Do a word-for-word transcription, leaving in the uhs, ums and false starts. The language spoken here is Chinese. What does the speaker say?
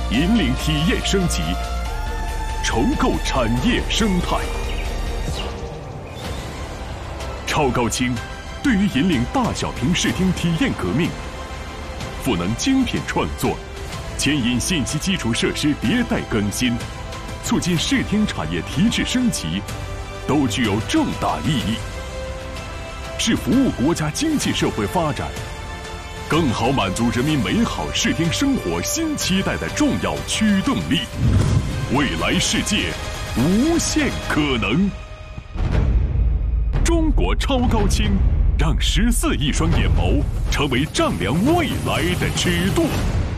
引领体验升级，重构产业生态。超高清对于引领大小屏视听体验革命，赋能精品创作，牵引信息基础设施迭代更新，促进视听产业提质升级，都具有重大意义，是服务国家经济社会发展，更好满足人民美好视听生活新期待的重要驱动力。未来世界，无限可能。中国超高清，让十四亿双眼眸成为丈量未来的尺度。